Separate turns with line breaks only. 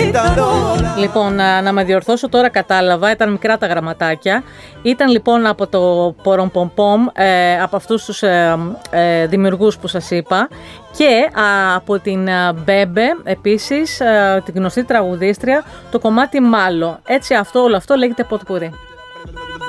Λοιπόν, να με διορθώσω τώρα, κατάλαβα, ήταν μικρά τα γραμματάκια. Ήταν λοιπόν από το Πορομπομπομ, από αυτούς τους δημιουργούς που σας είπα, και από την Μπέμπε, επίσης, την γνωστή τραγουδίστρια, το κομμάτι Μάλο. Έτσι όλο αυτό λέγεται ποτπουρί.